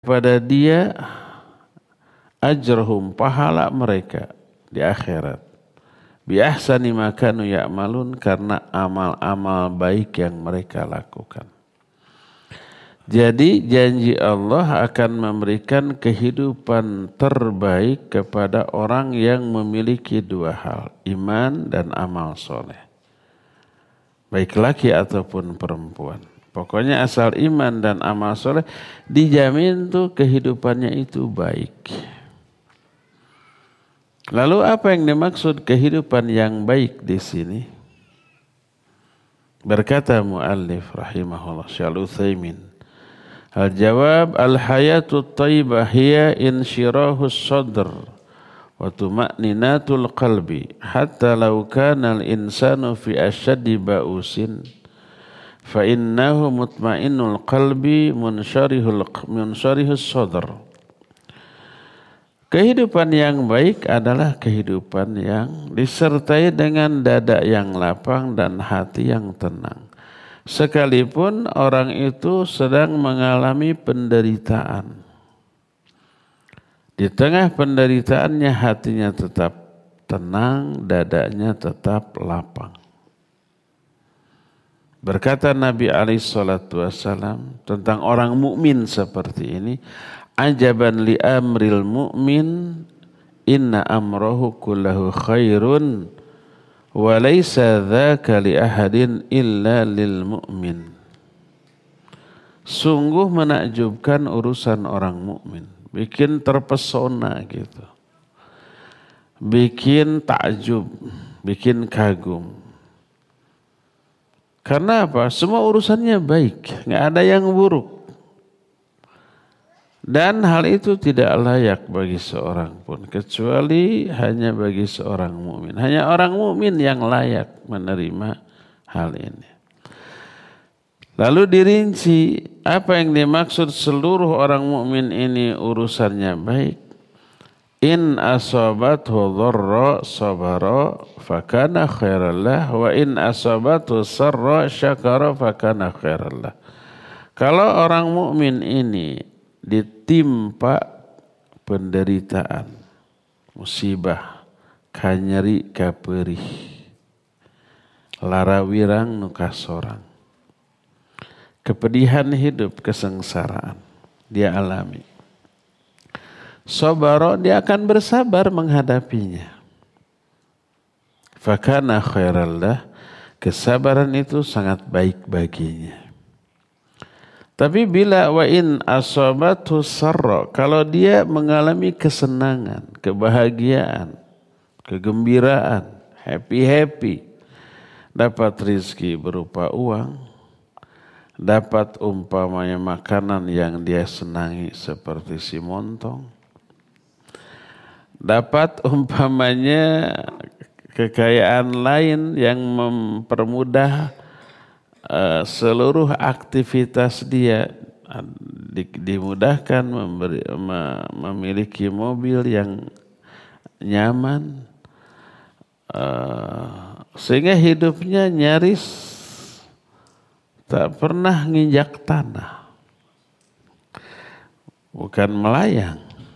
pada dia ajrhum, pahala mereka di akhirat, bi ahsani ma kanu ya'malun, karena amal-amal baik yang mereka lakukan. Jadi janji Allah akan memberikan kehidupan terbaik kepada orang yang memiliki dua hal, iman dan amal soleh, baik laki ataupun perempuan. Pokoknya asal iman dan amal soleh, dijamin tuh kehidupannya itu baik. Lalu apa yang dimaksud kehidupan yang baik di sini? Berkata muallif rahimahullah Syekh Al-Utsaimin, al-jawab al-hayatu thayyibah hiya insyirahus sadr wa tuma'ninatul qalbi hatta law kana al-insanu fi ashaddi ba'usin fa innahu mutma'innul qalbi munsyarihus sadr. Kehidupan yang baik adalah kehidupan yang disertai dengan dada yang lapang dan hati yang tenang. Sekalipun orang itu sedang mengalami penderitaan. Di tengah penderitaannya hatinya tetap tenang, dadanya tetap lapang. Berkata Nabi SAW tentang orang mukmin seperti ini, ajaban li amril mu'min inna amrahu kullahu khairun wa laysa dzaka li ahadin illa lil mu'min. Sungguh menakjubkan urusan orang mukmin, bikin terpesona gitu, bikin takjub, bikin kagum. Karena apa? Semua urusannya baik, nggak ada yang buruk. Dan hal itu tidak layak bagi seorang pun, kecuali hanya bagi seorang mukmin. Hanya orang mukmin yang layak menerima hal ini. Lalu dirinci apa yang dimaksud seluruh orang mukmin ini urusannya baik. In asabathu dharra sabara fakana khairallah wa in asabathu sarra syakara fakana khairallah. Kalau orang mukmin ini ditimpa penderitaan, musibah, kanyeri kaperih, lara wirang nuka sorang, kepedihan hidup, kesengsaraan dia alami, sabara, dia akan bersabar menghadapinya. Fakana khairallah, kesabaran itu sangat baik baginya. Tapi bila wa in asabathu sarra, kalau dia mengalami kesenangan, kebahagiaan, kegembiraan, happy, dapat rizki berupa uang, dapat umpamanya makanan yang dia senangi seperti si montong, dapat umpamanya kekayaan lain yang mempermudah seluruh aktivitas dia, dimudahkan, memiliki mobil yang nyaman, sehingga hidupnya nyaris tak pernah nginjak tanah, bukan melayang.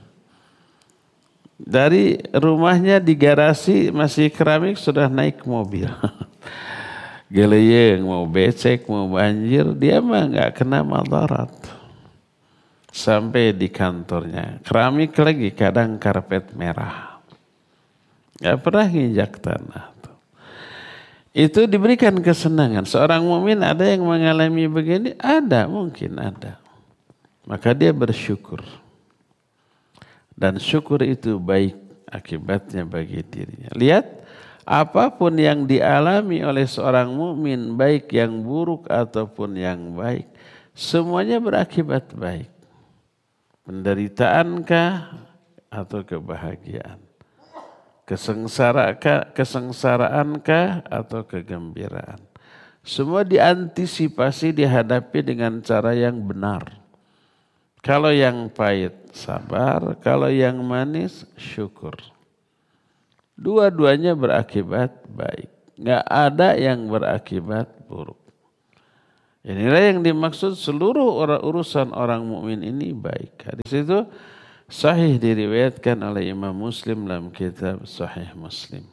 Dari rumahnya di garasi masih keramik sudah naik mobil. Geleyeng, mau becek, mau banjir, dia mah nggak kena madarat. Sampai di kantornya, keramik lagi, kadang karpet merah. Nggak pernah nginjak tanah. Itu diberikan kesenangan. Seorang mukmin ada yang mengalami begini? Ada, mungkin ada. Maka dia bersyukur. Dan syukur itu baik akibatnya bagi dirinya. Lihat, apapun yang dialami oleh seorang mukmin, baik yang buruk ataupun yang baik, semuanya berakibat baik. Penderitaankah atau kebahagiaan? Kesengsaraankah atau kegembiraan? Semua diantisipasi, dihadapi dengan cara yang benar. Kalau yang pahit, sabar. Kalau yang manis, syukur. Dua-duanya berakibat baik. Nggak ada yang berakibat buruk. Inilah yang dimaksud seluruh urusan orang mukmin ini baik. Hadis itu sahih diriwayatkan oleh Imam Muslim dalam kitab Sahih Muslim.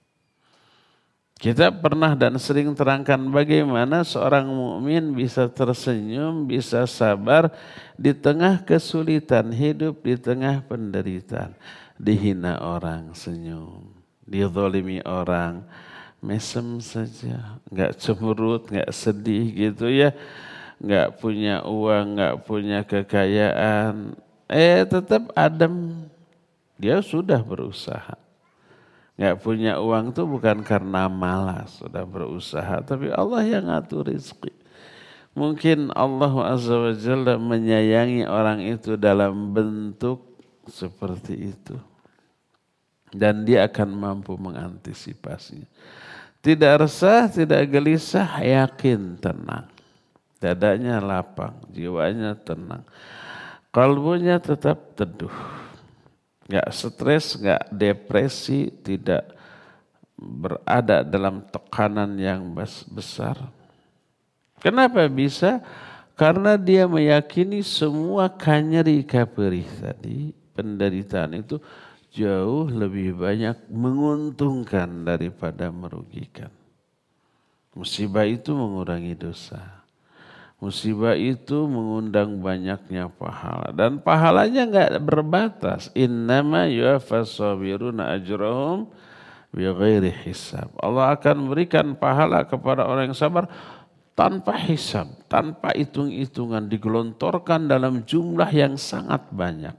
Kita pernah dan sering terangkan bagaimana seorang mukmin bisa tersenyum, bisa sabar di tengah kesulitan hidup, di tengah penderitaan. Dihina orang senyum, dizalimi orang mesem saja, nggak cemberut, nggak sedih gitu ya, nggak punya uang, nggak punya kekayaan, tetap adem. Dia sudah berusaha. Nggak punya uang itu bukan karena malas, sudah berusaha, tapi Allah yang ngatur rezeki. Mungkin Allah Azza wa Jalla menyayangi orang itu dalam bentuk seperti itu. Dan dia akan mampu mengantisipasinya. Tidak resah, tidak gelisah, yakin, tenang. Dadanya lapang, jiwanya tenang. Kalbunya tetap teduh. Enggak stres, enggak depresi, tidak berada dalam tekanan yang besar. Kenapa bisa? Karena dia meyakini semua kanyeri kaperih tadi, penderitaan itu jauh lebih banyak menguntungkan daripada merugikan. Musibah itu mengurangi dosa. Musibah itu mengundang banyaknya pahala. Dan pahalanya enggak berbatas. Innama yuwaffas sabiruna ajrahum bighairi hisab. Allah akan berikan pahala kepada orang yang sabar tanpa hisab, tanpa hitung-hitungan, digelontorkan dalam jumlah yang sangat banyak.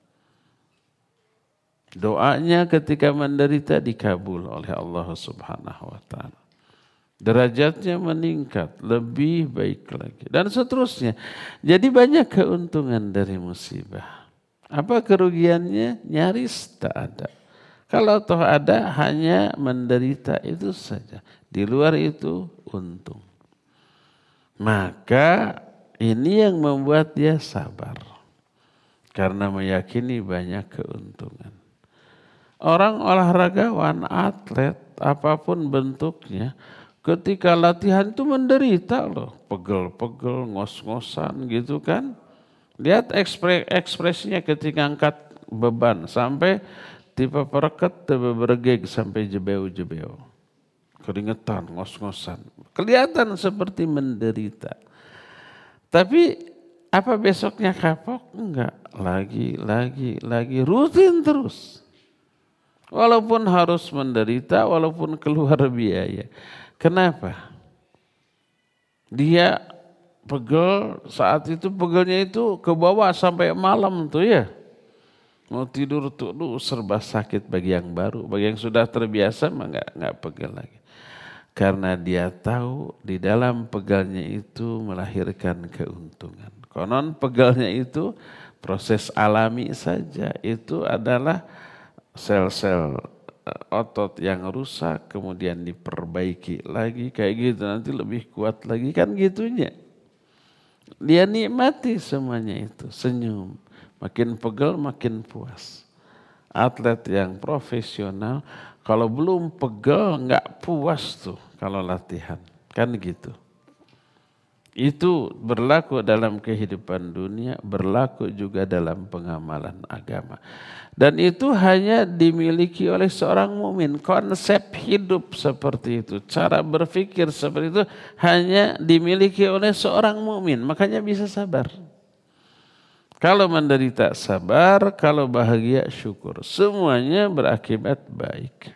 Doanya ketika menderita dikabul oleh Allah Subhanahu wa taala. Derajatnya meningkat, lebih baik lagi. Dan seterusnya. Jadi banyak keuntungan dari musibah. Apa kerugiannya? Nyaris tak ada. Kalau toh ada, hanya menderita itu saja. Di luar itu untung. Maka ini yang membuat dia sabar. Karena meyakini banyak keuntungan. Orang olahragawan, atlet, apapun bentuknya, ketika latihan itu menderita loh. Pegel-pegel, ngos-ngosan gitu kan. Lihat ekspresinya ketika angkat beban. Sampai tipe pereket, tipe bergeg, sampai jebeu-jebeu. Keringetan, ngos-ngosan. Kelihatan seperti menderita. Tapi apa besoknya kapok? Enggak. Lagi. Rutin terus. Walaupun harus menderita, walaupun keluar biaya. Kenapa? Dia pegel, saat itu pegelnya itu ke bawah sampai malam tuh ya. Mau tidur tuh serba sakit bagi yang baru. Bagi yang sudah terbiasa mah enggak pegel lagi. Karena dia tahu di dalam pegelnya itu melahirkan keuntungan. Konon pegelnya itu proses alami saja. Itu adalah sel-sel otot yang rusak kemudian diperbaiki lagi kayak gitu, nanti lebih kuat lagi kan gitunya. Dia nikmati semuanya itu, senyum, makin pegel makin puas. Atlet yang profesional kalau belum pegel nggak puas tuh kalau latihan, kan gitu. Itu berlaku dalam kehidupan dunia, berlaku juga dalam pengamalan agama. Dan itu hanya dimiliki oleh seorang mukmin. Konsep hidup seperti itu, cara berpikir seperti itu hanya dimiliki oleh seorang mukmin. Makanya bisa sabar. Kalau menderita sabar, kalau bahagia syukur. Semuanya berakibat baik.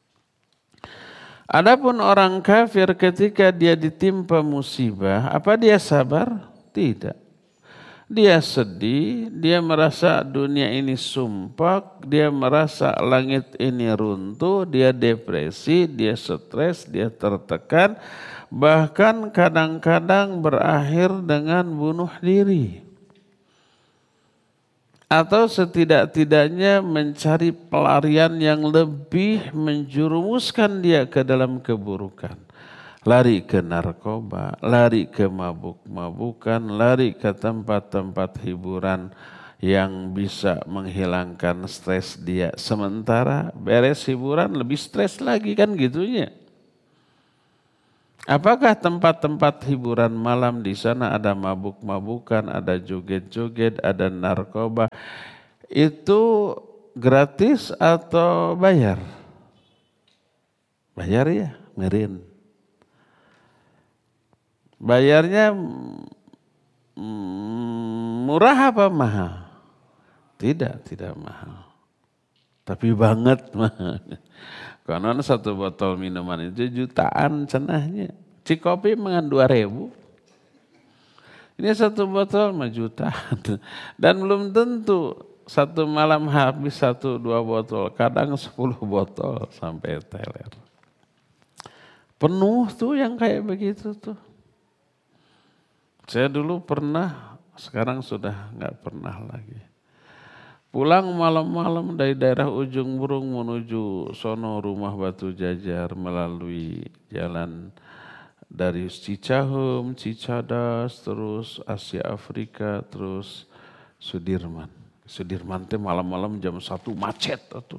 Adapun orang kafir ketika dia ditimpa musibah, apa dia sabar? Tidak. Dia sedih, dia merasa dunia ini sumpah, dia merasa langit ini runtuh, dia depresi, dia stres, dia tertekan, bahkan kadang-kadang berakhir dengan bunuh diri. Atau setidak-tidaknya mencari pelarian yang lebih menjerumuskan dia ke dalam keburukan. Lari ke narkoba, lari ke mabuk-mabukan, lari ke tempat-tempat hiburan yang bisa menghilangkan stres dia. Sementara beres hiburan lebih stres lagi kan gitunya. Apakah tempat-tempat hiburan malam di sana ada mabuk-mabukan, ada joget-joget, ada narkoba, itu gratis atau bayar? Bayar ya, ngerin. Bayarnya murah apa mahal? Tidak mahal. Tapi banget mahal. Karena satu botol minuman itu jutaan cenahnya. Cikopi mengan 2.000. Ini satu botol mah jutaan. Dan belum tentu satu malam habis 1-2 botol. Kadang 10 botol sampai teler. Penuh tuh yang kayak begitu tuh. Saya dulu pernah, sekarang sudah nggak pernah lagi. Pulang malam-malam dari daerah Ujung Berung menuju sono Rumah Batu Jajar melalui jalan dari Cicahem, Cicadas, terus Asia Afrika, terus Sudirman. Sudirman teh malam-malam jam 1 macet tuh.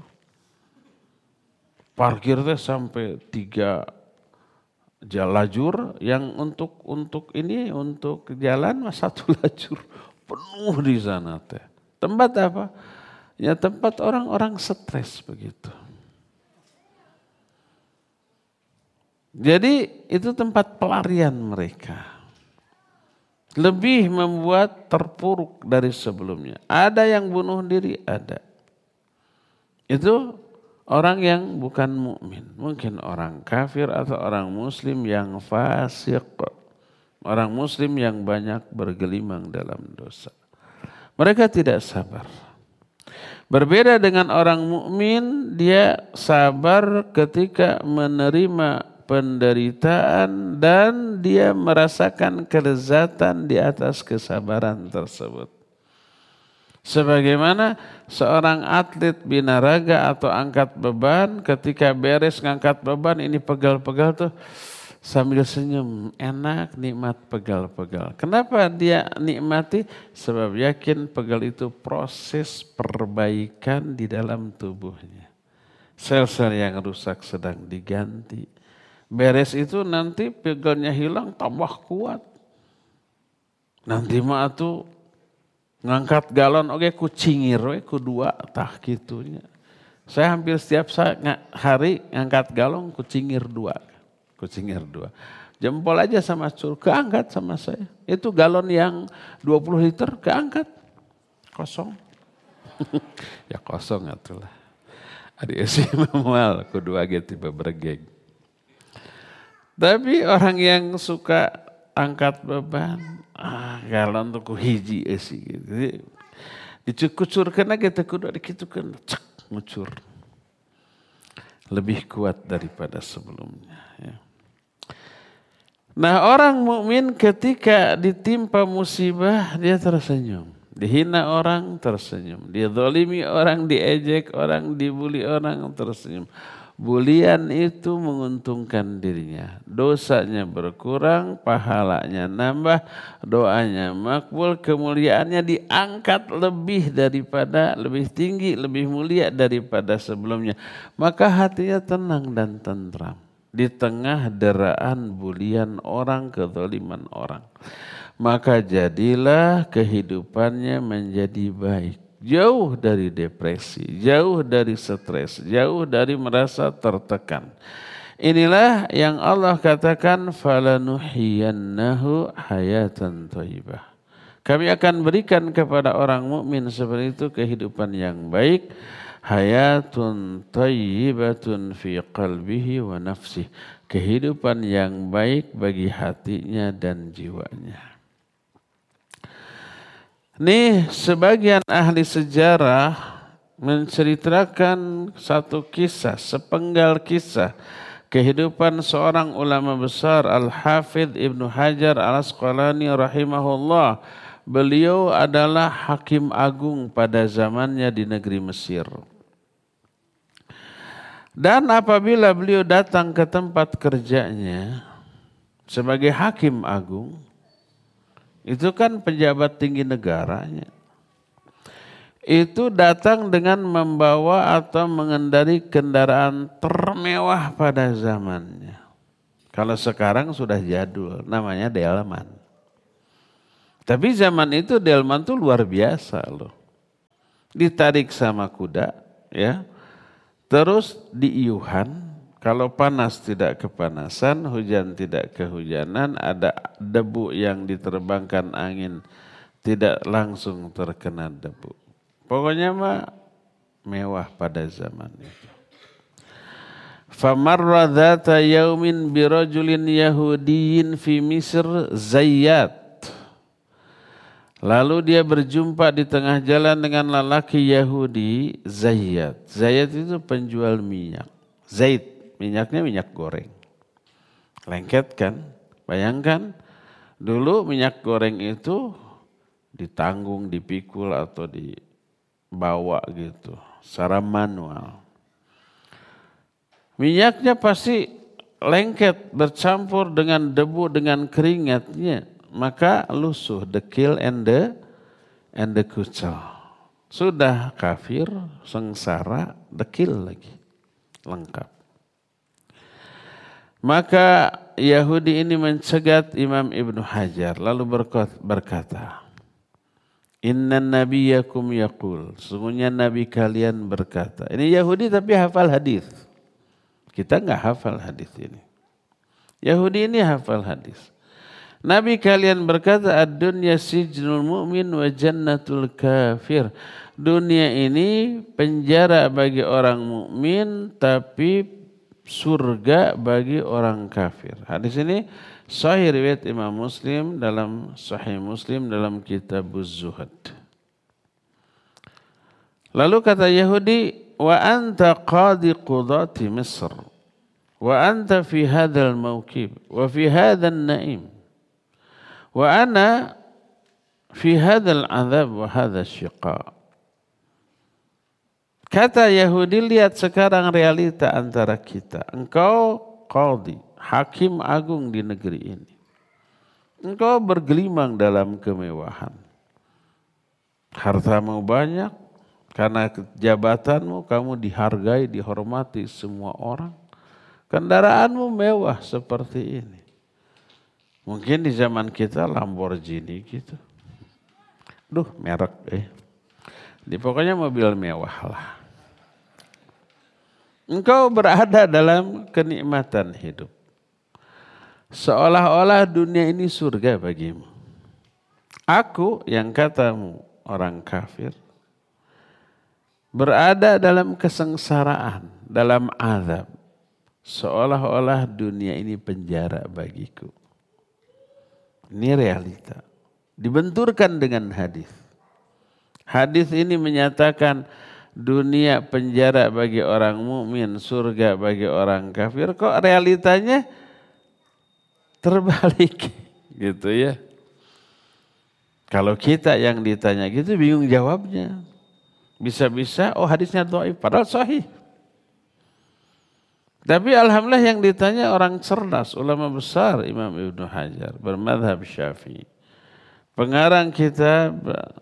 Parkir teh sampai 3 lajur, yang untuk jalan mas 1 lajur, penuh di sana teh. Tempat apa? Ya tempat orang-orang stres begitu. Jadi itu tempat pelarian mereka. Lebih membuat terpuruk dari sebelumnya. Ada yang bunuh diri, ada. Itu orang yang bukan mukmin, mungkin orang kafir atau orang muslim yang fasik. Orang muslim yang banyak bergelimang dalam dosa. Mereka tidak sabar. Berbeda dengan orang mukmin, dia sabar ketika menerima penderitaan dan dia merasakan kelezatan di atas kesabaran tersebut. Sebagaimana seorang atlet binaraga atau angkat beban, ketika beres ngangkat beban ini pegal-pegal tuh sambil senyum, enak, nikmat pegal-pegal. Kenapa dia nikmati? Sebab yakin pegal itu proses perbaikan di dalam tubuhnya. Sel-sel yang rusak sedang diganti. Beres itu nanti pegalnya hilang tambah kuat. Nanti mah tuh ngangkat galon oke ku cingir we ku 2 tah kitunya. Saya hampir setiap hari ngangkat galon ku cingir 2. Jempol aja sama cur keangkat sama saya. Itu galon yang 20 liter keangkat. Kosong. Ya kosong atulah. Adik esi mamual kudu age tiba bergeg. Tapi orang yang suka angkat beban, galon tuh ku hiji esi gitu. Dicukur-cukurkeun aja teh kudu dikitukeun cek ngucur. Lebih kuat daripada sebelumnya ya. Nah, orang mukmin ketika ditimpa musibah dia tersenyum, dihina orang tersenyum, dizalimi orang, diejek orang, dibuli orang tersenyum. Bulian itu menguntungkan dirinya, dosanya berkurang, pahalanya nambah, doanya makbul, kemuliaannya diangkat lebih tinggi, lebih mulia daripada sebelumnya. Maka hatinya tenang dan tentram. Di tengah deraan bulian orang, kezaliman orang. Maka jadilah kehidupannya menjadi baik. Jauh dari depresi, jauh dari stres, jauh dari merasa tertekan. Inilah yang Allah katakan, falanuhyiyannahu hayatan thayyibah. Kami akan berikan kepada orang mukmin seperti itu kehidupan yang baik, hayatun thayyibatun fi qalbihi wa nafsih. Kehidupan yang baik bagi hatinya dan jiwanya. Nih sebagian ahli sejarah menceritakan satu kisah, sepenggal kisah kehidupan seorang ulama besar Al-Hafidh Ibnu Hajar Al-Asqalani rahimahullah. Beliau adalah hakim agung pada zamannya di negeri Mesir. Dan apabila beliau datang ke tempat kerjanya sebagai hakim agung, itu kan pejabat tinggi negaranya. Itu datang dengan membawa atau mengendari kendaraan termewah pada zamannya. Kalau sekarang sudah jadul, namanya delman. Tapi zaman itu delman tuh luar biasa loh. Ditarik sama kuda, ya. Terus diiuhan, kalau panas tidak kepanasan, hujan tidak kehujanan, ada debu yang diterbangkan angin tidak langsung terkena debu. Pokoknya mah mewah pada zaman itu. Famarra dzata yaumin birajulin yahudiyyin fi Misr Zayyat. Lalu dia berjumpa di tengah jalan dengan lelaki Yahudi Zayyat. Zayyat itu penjual minyak. Zait, minyaknya minyak goreng. Lengket kan? Bayangkan dulu minyak goreng itu ditanggung, dipikul atau dibawa gitu secara manual. Minyaknya pasti lengket bercampur dengan debu dengan keringatnya, maka lusuh, dekil and the kucel. Sudah kafir, sengsara, dekil lagi, lengkap. Maka Yahudi ini mencegat Imam Ibnu Hajar lalu berkata, Inna nabiyakum yaqul. Sesungguhnya nabi kalian berkata. Ini Yahudi tapi hafal hadis. Kita enggak hafal hadis ini. Yahudi ini hafal hadis. Nabi kalian berkata, ad-dunya sijnul mu'min wa jannatul kafir. Dunia ini penjara bagi orang mukmin tapi surga bagi orang kafir. Hadis ini sahih riwayat Imam Muslim dalam Sahih Muslim dalam Kitabuz Zuhud. Lalu kata Yahudi, wa anta qadi qudati Misr wa anta fi hadzal mawqif wa fi hadzal na'im wa ana fi hadzal azab wa hadzal syiqa. Kata Yahudi, lihat sekarang realita antara kita. Engkau qadhi, hakim agung di negeri ini. Engkau bergelimang dalam kemewahan. Hartamu banyak, karena jabatanmu kamu dihargai, dihormati semua orang. Kendaraanmu mewah seperti ini. Mungkin di zaman kita Lamborghini gitu. Duh, merek pokoknya mobil mewah lah. Engkau berada dalam kenikmatan hidup. Seolah-olah dunia ini surga bagimu. Aku yang katamu orang kafir, berada dalam kesengsaraan, dalam azab. Seolah-olah dunia ini penjara bagiku. Ini realita. Dibenturkan dengan hadis. Hadis ini menyatakan dunia penjara bagi orang mukmin, surga bagi orang kafir. Kok realitanya terbalik gitu ya. Kalau kita yang ditanya gitu bingung jawabnya. Bisa-bisa hadisnya dhaif padahal sahih. Tapi alhamdulillah yang ditanya orang cerdas, ulama besar Imam Ibnu Hajar bermadhab Syafi'i. Pengarang kitab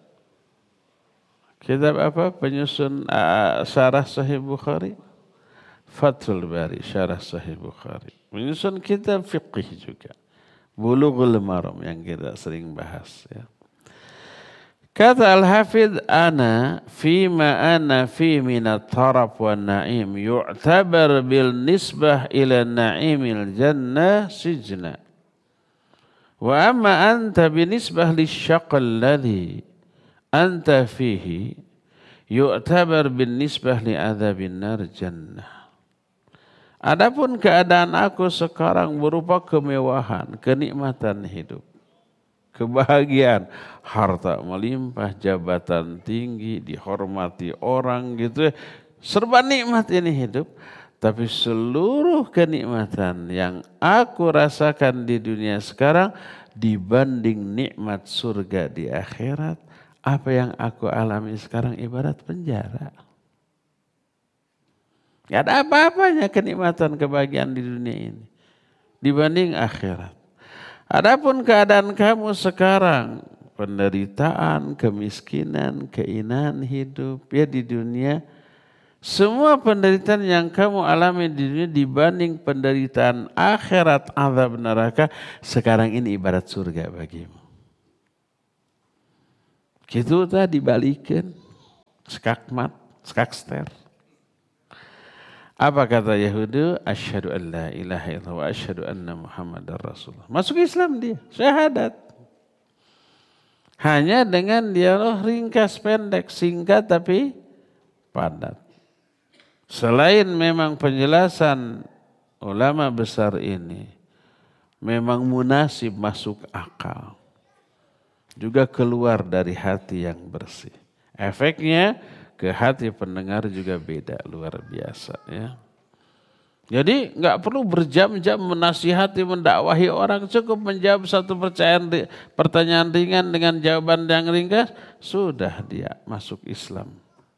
apa? Penyusun syarah Sahih Bukhari. Fathul Bari, syarah Sahih Bukhari. Menyusun kitab fiqih juga. Bulughul Maram yang kita sering bahas. Ya. Kata Al-Hafidh, ana fi minat taraf wa na'im yu'tabar bil nisbah ila na'imil jannah sijna. Wa amma anta binisbah lisyaqal ladhi anta fihi yu'tabar bin nisbah li adzabin nar jannah. Adapun keadaan aku sekarang berupa kemewahan, kenikmatan hidup, kebahagiaan, harta melimpah, jabatan tinggi, dihormati orang gitu. Serba nikmat ini hidup. Tapi seluruh kenikmatan yang aku rasakan di dunia sekarang dibanding nikmat surga di akhirat, apa yang aku alami sekarang ibarat penjara. Gak ada apa-apanya kenikmatan kebahagiaan di dunia ini dibanding akhirat. Adapun keadaan kamu sekarang, penderitaan, kemiskinan, keinaan hidup ya di dunia, Semua penderitaan yang kamu alami di dunia dibanding penderitaan akhirat azab neraka, sekarang ini ibarat surga bagimu. Gitu tadi dibalikin, skakmat, skakster. Apa kata Yahudi? Asyhadu an la ilaha illallah wa asyhadu anna Muhammadar Rasulullah. Masuk Islam dia, syahadat. Hanya dengan dialog ringkas, pendek, singkat tapi padat. Selain memang penjelasan ulama besar ini memang munasib, masuk akal, juga keluar dari hati yang bersih. Efeknya ke hati pendengar juga beda, luar biasa ya. Jadi nggak perlu berjam-jam menasihati, mendakwahi orang, cukup menjawab satu pertanyaan ringan dengan jawaban yang ringkas, sudah dia masuk Islam.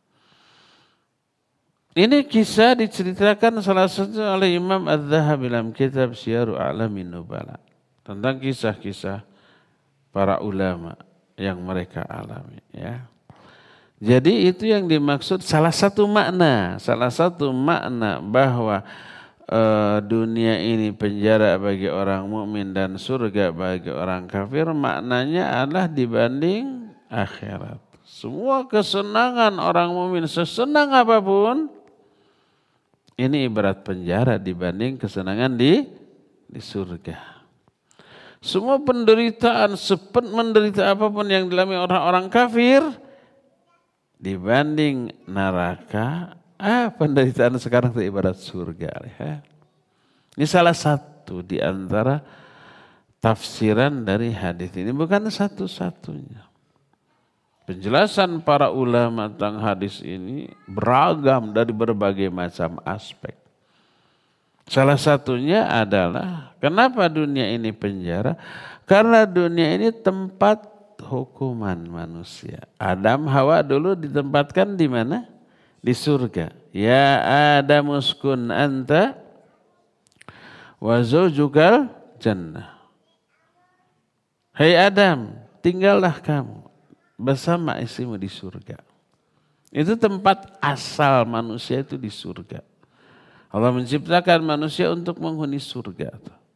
Ini kisah diceritakan salah satu oleh Imam Az-Zahabi dalam kitab Syiarul A'lamin Nubala. Tentang kisah-kisah para ulama yang mereka alami. Ya. Jadi itu yang dimaksud salah satu makna bahwa dunia ini penjara bagi orang mukmin dan surga bagi orang kafir, maknanya adalah dibanding akhirat. Semua kesenangan orang mukmin sesenang apapun, ini ibarat penjara dibanding kesenangan di surga. Semua penderitaan, menderita apapun yang dialami orang-orang kafir, dibanding neraka, penderitaan sekarang itu ibarat surga. Ya. Ini salah satu di antara tafsiran dari hadis ini, bukan satu-satunya. Penjelasan para ulama tentang hadis ini beragam dari berbagai macam aspek. Salah satunya adalah kenapa dunia ini penjara? Karena dunia ini tempat hukuman manusia. Adam, Hawa dulu ditempatkan di mana? Di surga. Ya Adam uskun anta wa zawjukal jannah. Hai Adam, tinggallah kamu bersama istrimu di surga. Itu tempat asal manusia, itu di surga. Allah menciptakan manusia untuk menghuni surga.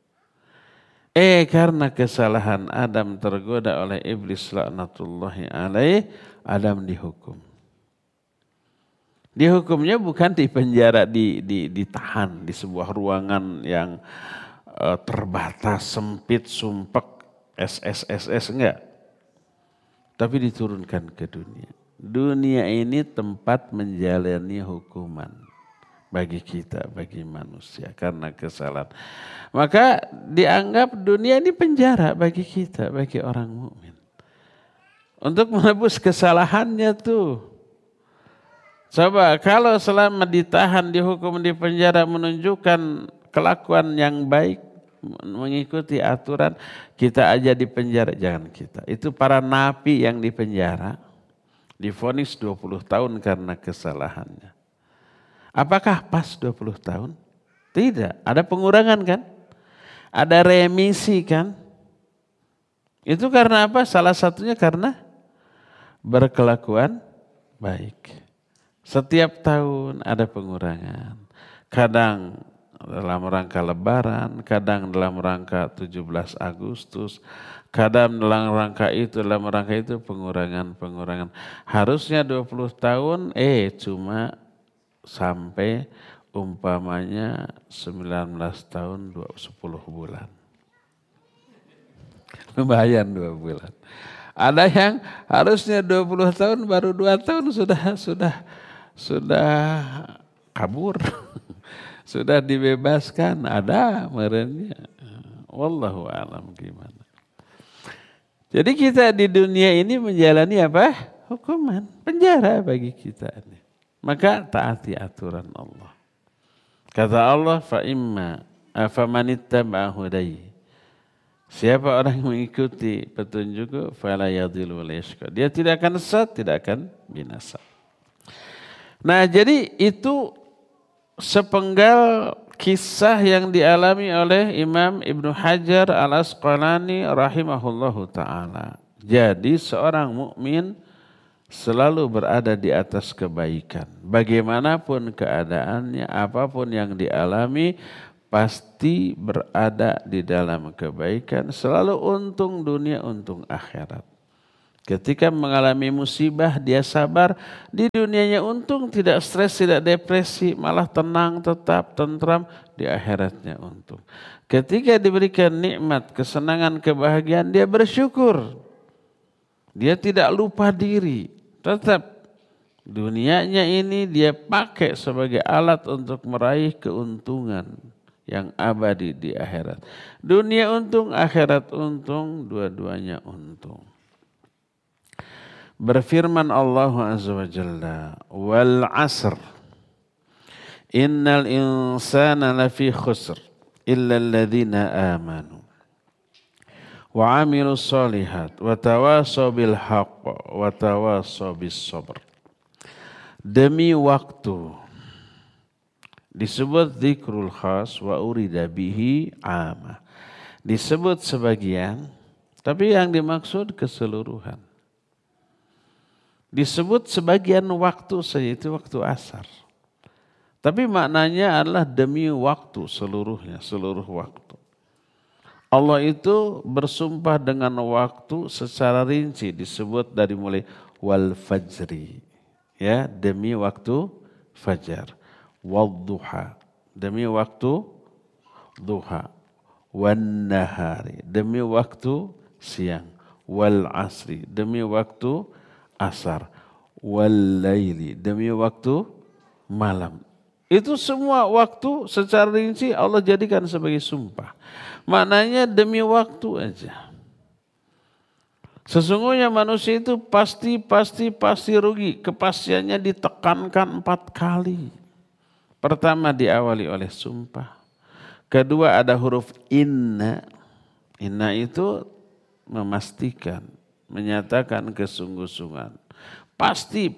Karena kesalahan Adam tergoda oleh iblis laknatullahi alaih, Adam dihukum. Dihukumnya bukan di penjara, ditahan di sebuah ruangan yang terbatas, sempit, sumpek, SSSS, enggak. Tapi diturunkan ke dunia. Dunia ini tempat menjalani hukuman bagi kita, bagi manusia karena kesalahan. Maka dianggap dunia ini penjara bagi kita, bagi orang mukmin. Untuk menebus kesalahannya tuh. Coba kalau selama ditahan, dihukum, di penjara menunjukkan kelakuan yang baik, mengikuti aturan, kita aja di penjara, jangan kita. Itu para nabi yang di penjara, divonis 20 tahun karena kesalahannya. Apakah pas 20 tahun? Tidak, ada pengurangan kan? Ada remisi kan? Itu karena apa? Salah satunya karena berkelakuan baik. Setiap tahun ada pengurangan. Kadang dalam rangka Lebaran, kadang dalam rangka 17 Agustus, kadang dalam rangka itu pengurangan. Harusnya 20 tahun, cuma sampai umpamanya 19 tahun 10 bulan. Lumayan 2 bulan. Ada yang harusnya 20 tahun baru 2 tahun sudah kabur. Sudah dibebaskan, ada merenya. Wallahu a'lam gimana. Jadi kita di dunia ini menjalani apa? Hukuman, penjara bagi kita ini. Maka taati aturan Allah. Kata Allah, famanittaba'a hudayya. Siapa orang yang mengikuti petunjukku, fala yadhillu wa la yashqa. Dia tidak akan sesat, tidak akan binasa. Nah, jadi itu sepenggal kisah yang dialami oleh Imam Ibnu Hajar Al-Asqalani rahimahullahu ta'ala. Jadi seorang mukmin selalu berada di atas kebaikan. Bagaimanapun keadaannya, apapun yang dialami, pasti berada di dalam kebaikan, selalu untung dunia, untung akhirat. Ketika mengalami musibah, dia sabar, di dunianya untung, tidak stres, tidak depresi, malah tenang, tetap tentram, di akhiratnya untung. Ketika diberikan nikmat, kesenangan, kebahagiaan, dia bersyukur. Dia tidak lupa diri, tetap dunianya ini dia pakai sebagai alat untuk meraih keuntungan yang abadi di akhirat. Dunia untung, akhirat untung, dua-duanya untung. Berfirman Allah Azza wa Jalla, wal asr, innal insana lafi khusr, illa alladhina amanu, wa amilus solihat, wa tawasaw bil haqq, wa tawasaw bis sabr. Demi waktu, disebut dzikrul khas wa urida bihi amah. Disebut sebagian, tapi yang dimaksud keseluruhan. Disebut sebagian waktu saja, itu waktu asar. Tapi maknanya adalah demi waktu seluruhnya, seluruh waktu. Allah itu bersumpah dengan waktu secara rinci, disebut dari mulai wal fajri, ya, demi waktu fajar, wal duha, demi waktu duha, wan nahari, demi waktu siang, wal asri, demi waktu asar, wal laili, demi waktu malam. Itu semua waktu secara rinci Allah jadikan sebagai sumpah. Maknanya demi waktu aja. Sesungguhnya manusia itu pasti rugi. Kepastiannya ditekankan 4 kali. Pertama diawali oleh sumpah. Kedua ada huruf inna. Inna itu memastikan, menyatakan kesungguh-sungguhan. Pasti.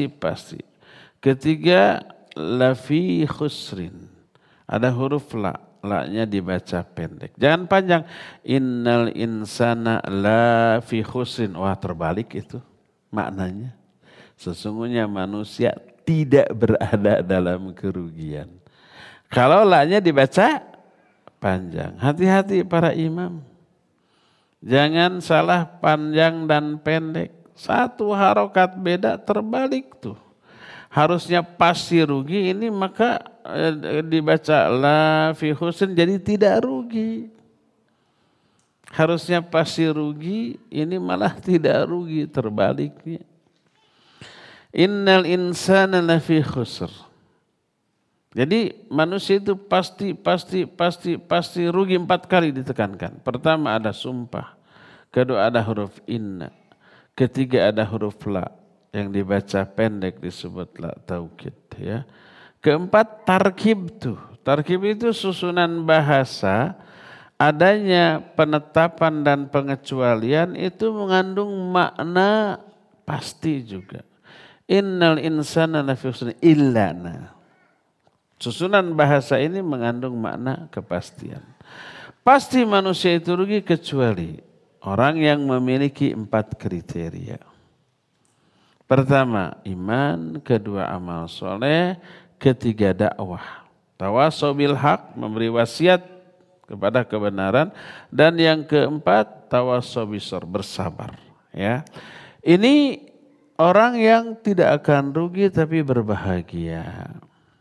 Ketiga, lafi khusrin. Ada huruf la. La-nya dibaca pendek. Jangan panjang. Innal insana lafi khusrin. Wah, terbalik itu maknanya. Sesungguhnya manusia tidak berada dalam kerugian. Kalau la-nya dibaca panjang. Hati-hati para imam. Jangan salah panjang dan pendek. Satu harokat beda, terbalik tuh. Harusnya pasti rugi, ini maka dibaca la fi khusrin, jadi tidak rugi. Harusnya pasti rugi, ini malah tidak rugi, terbaliknya. Innal insana lafi khusr. Jadi manusia itu pasti rugi 4 kali ditekankan. Pertama ada sumpah, kedua ada huruf inna, ketiga ada huruf la yang dibaca pendek disebut la taukid, ya. Keempat tarkib tuh. Tarkib itu susunan bahasa, adanya penetapan dan pengecualian itu mengandung makna pasti juga. Innal insana lafi khusr illa na. Susunan bahasa ini mengandung makna kepastian. Pasti manusia itu rugi kecuali orang yang memiliki 4 kriteria. Pertama iman, kedua amal soleh, ketiga dakwah. Tawasaw bil haq, memberi wasiat kepada kebenaran, dan yang keempat tawasaw bis sabr, bersabar. Ya, ini orang yang tidak akan rugi tapi berbahagia.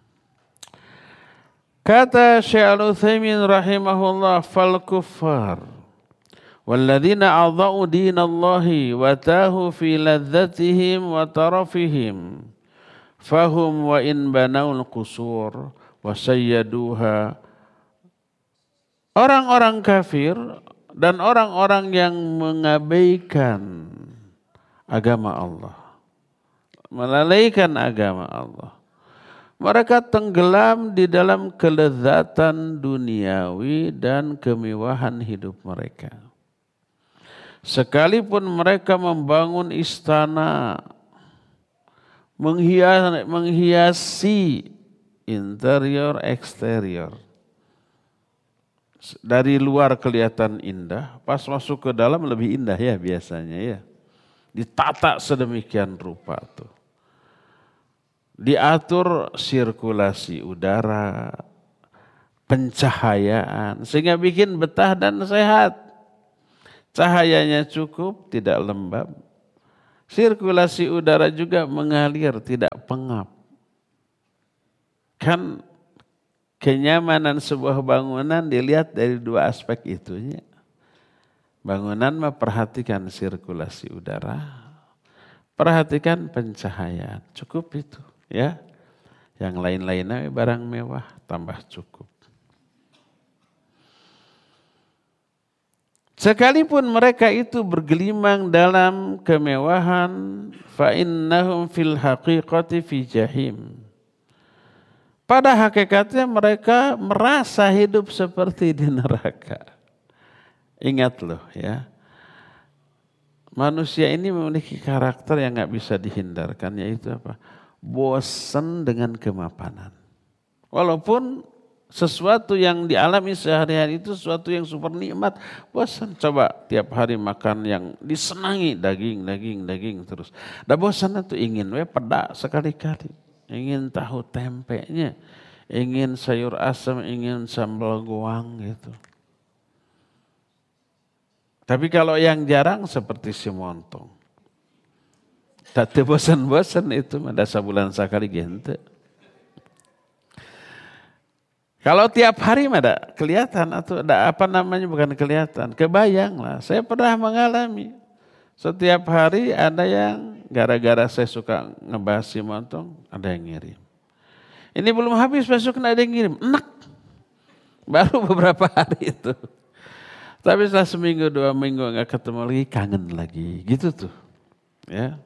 Kata Syekh Al-Utsaimin rahimahullah, fal kuffar walladzina a'dha'u dinallahi wa tahu fi ladzatihim wa tarafihim fahum wa in banaul qusur wa sayyaduha. Orang-orang kafir dan orang-orang yang mengabaikan agama Allah, melalaikan agama Allah, mereka tenggelam di dalam kelezatan duniawi dan kemewahan hidup mereka. Sekalipun mereka membangun istana, menghiasi interior eksterior, dari luar kelihatan indah, pas masuk ke dalam lebih indah ya biasanya ya. ditata sedemikian rupa tuh. Diatur sirkulasi udara, pencahayaan, sehingga bikin betah dan sehat. Cahayanya cukup, tidak lembab. Sirkulasi udara juga mengalir, tidak pengap. Kan kenyamanan sebuah bangunan dilihat dari dua aspek itunya. Bangunan memperhatikan sirkulasi udara, perhatikan pencahayaan, cukup itu ya. Yang lain-lainnya barang mewah tambah cukup. Sekalipun mereka itu bergelimang dalam kemewahan, fa innahum fil haqiqati fi jahim. Pada hakikatnya mereka merasa hidup seperti di neraka. Ingat loh ya, manusia ini memiliki karakter yang gak bisa dihindarkan, yaitu apa? Bosan dengan kemapanan. Walaupun sesuatu yang dialami sehari-hari itu sesuatu yang super nikmat, bosan. Coba tiap hari makan yang disenangi, daging terus. Dah bosan itu ingin pedak sekali-kali, ingin tahu tempenya, ingin sayur asam, ingin sambal goang gitu. Tapi kalau yang jarang seperti si montong. Tak bosan-bosan itu, ada sebulan sekali gente. Kalau tiap hari ada kelihatan atau ada apa namanya, bukan kelihatan, kebayang lah. Saya pernah mengalami. Setiap hari ada yang gara-gara saya suka ngebahas si montong, ada yang ngirim. Ini belum habis, besok ada yang ngirim. Enak. Baru beberapa hari itu. Tapi setelah seminggu, 2 minggu nggak ketemu lagi, kangen lagi, gitu tuh, ya.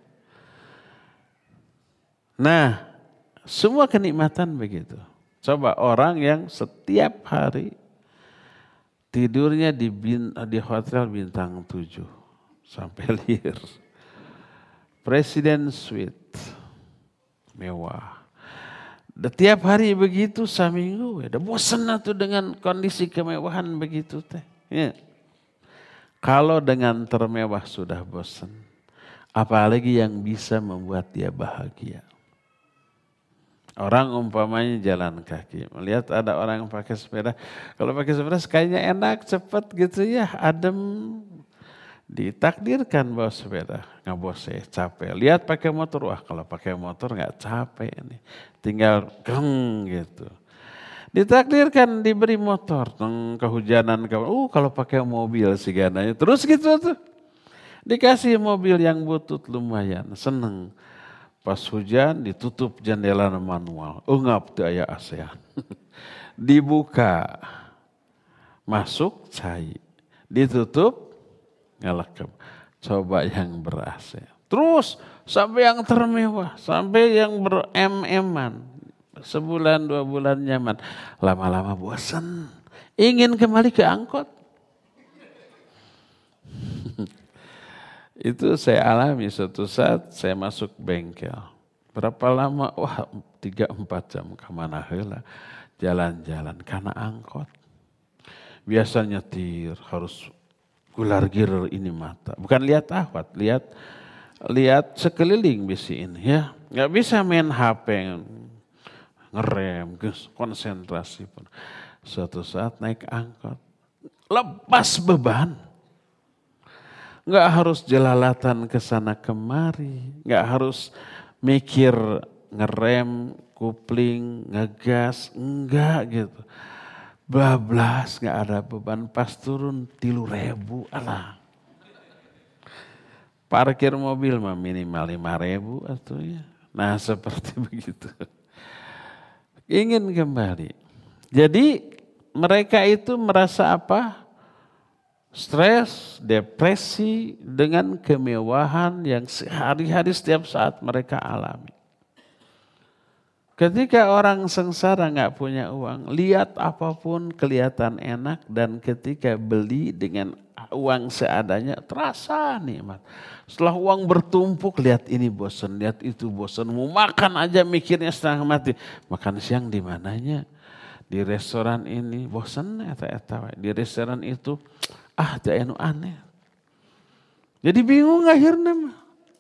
Nah, semua kenikmatan begitu. Coba orang yang setiap hari tidurnya di hotel bintang 7 sampai lir, Presiden Suite, mewah. Tiap hari begitu, seminggu, udah bosan tuh dengan kondisi kemewahan begitu teh. Ya. Kalau dengan termewah sudah bosan, apalagi yang bisa membuat dia bahagia. Orang umpamanya jalan kaki, melihat ada orang yang pakai sepeda. Kalau pakai sepeda kayaknya enak, cepat gitu ya, adem. Ditakdirkan bawa sepeda, nggak bosan, capek. Lihat pakai motor, wah kalau pakai motor nggak capek nih, tinggal geng gitu. Ditakdirkan diberi motor, kehujanan, kalau pakai mobil sih gananya, terus gitu tuh. Dikasih mobil yang butut lumayan, seneng. Pas hujan ditutup jendela manual, ngap tuh aya ASEAN. Dibuka, masuk cair, ditutup, ngelekep. Coba yang ber-AC. Terus sampai yang termewah, sampai yang ber-MM-an. Sebulan 2 bulan nyaman, lama-lama bosan, ingin kembali ke angkot. Itu saya alami suatu saat saya masuk bengkel. Berapa lama? Wah 3-4 jam kemana heula, jalan-jalan karena angkot. Biasanya nyetir harus gular-gir ini mata, bukan lihat ahwat, lihat sekeliling bisi ini ya, nggak bisa main HP. Ngerem, konsentrasi pun. Suatu saat naik angkot, lepas beban. Nggak harus jelalatan ke sana kemari, nggak harus mikir ngerem, kupling, ngegas, enggak gitu. Bablas, nggak ada beban, pas turun 3.000, alah. Parkir mobil mah minimal 5.000 atau ya. Nah seperti begitu. Ingin kembali. Jadi mereka itu merasa apa? Stres, depresi dengan kemewahan yang sehari-hari setiap saat mereka alami. Ketika orang sengsara nggak punya uang, lihat apapun kelihatan enak, dan ketika beli dengan uang seadanya terasa nikmat. Setelah uang bertumpuk, lihat ini bosan, lihat itu bosan. Mau makan aja mikirnya setengah mati. Makan siang di mananya? Di restoran ini bosan eta. Di restoran itu teu anu aneh. Jadi bingung akhirnya mah.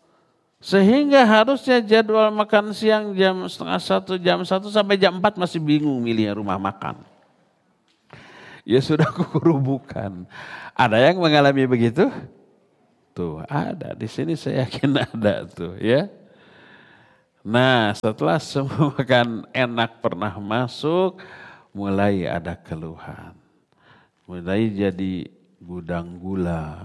Sehingga harusnya jadwal makan siang jam setengah 1, jam 1 sampai jam 4 masih bingung milih rumah makan. Ya sudah kurubukan. Ada yang mengalami begitu? Tuh ada, di sini saya yakin ada tuh ya. Nah setelah semua makan enak pernah masuk, mulai ada keluhan. Mulai jadi gudang gula,